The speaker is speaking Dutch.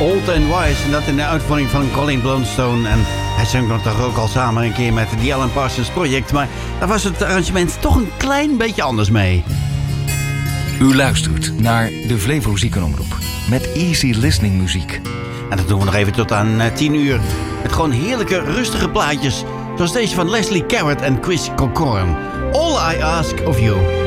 Old and Wise. En dat in de uitvoering van Colin Blunstone. En hij zong nog toch ook al samen een keer met The Alan Parsons Project. Maar daar was het arrangement toch een klein beetje anders mee. U luistert naar de Flevo Ziekenomroep met easy listening muziek. En dat doen we nog even tot aan 10 uur. Met gewoon heerlijke, rustige plaatjes. Zoals deze van Leslie Carrot en Chris Corcoran. All I Ask of You.